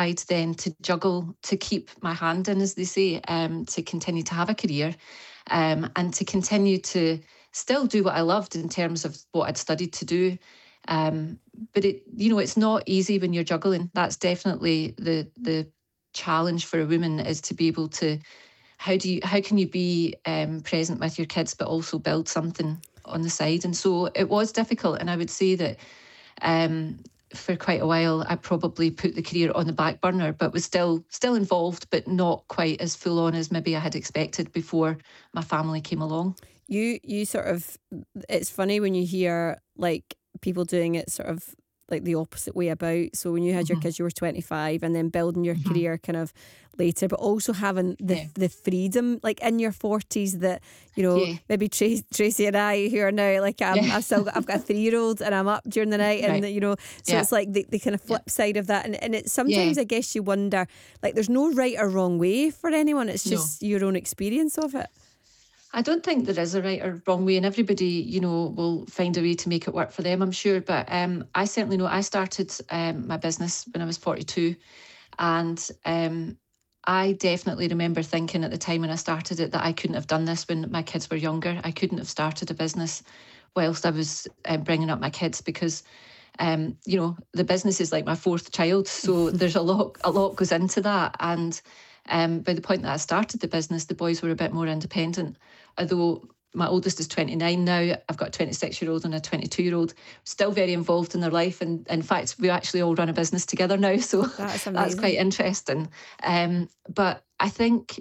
tried then to juggle, to keep my hand in, as they say, to continue to have a career, and to continue to still do what I loved in terms of what I'd studied to do. But it's not easy when you're juggling. That's definitely the challenge for a woman, is to be able to, how can you be present with your kids but also build something on the side? And so it was difficult, and I would say that for quite a while I probably put the career on the back burner, but was still involved, but not quite as full on as maybe I had expected before my family came along. You sort of, it's funny when you hear like people doing it sort of like the opposite way about. So when you had your kids, you were 25, and then building your career kind of later, but also having the freedom like in your 40s that, maybe Tracy and I, who are now like, I've got a 3-year-old and I'm up during the night, and so it's like the kind of flip side of that. And it's sometimes, I guess you wonder, like, there's no right or wrong way for anyone. It's just your own experience of it. I don't think there is a right or wrong way, and everybody, will find a way to make it work for them, I'm sure. But I certainly know I started my business when I was 42, and I definitely remember thinking at the time when I started it that I couldn't have done this when my kids were younger. I couldn't have started a business whilst I was bringing up my kids, because the business is like my fourth child, so there's a lot goes into that. And by the point that I started the business, the boys were a bit more independent. Although my oldest is 29 now, I've got a 26-year-old and a 22-year-old, still very involved in their life. And in fact, we actually all run a business together now, so that's quite interesting. But I think,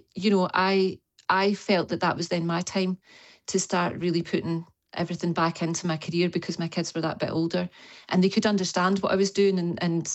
I felt that was then my time to start really putting everything back into my career, because my kids were that bit older and they could understand what I was doing and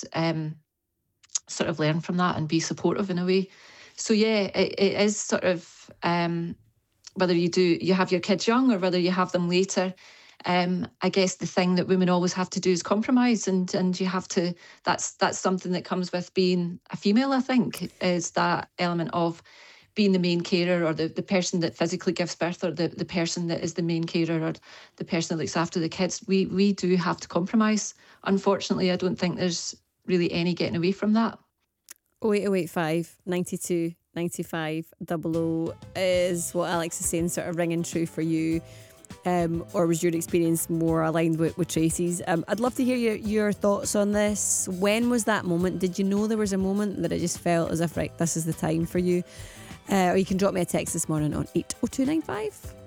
sort of learn from that and be supportive in a way. So it is sort of whether you have your kids young or whether you have them later. I guess the thing that women always have to do is compromise, and you have to. That's something that comes with being a female, I think, is that element of being the main carer, or the person that physically gives birth, or the person that is the main carer, or the person that looks after the kids. We do have to compromise. Unfortunately, I don't think there's really any getting away from that. 08085 92 95 00 is what Alex is saying, sort of ringing true for you, or was your experience more aligned with Tracy's? I'd love to hear your thoughts on this. When was that moment? Did you know there was a moment that it just felt as if, right, this is the time for you? Or you can drop me a text this morning on 80295.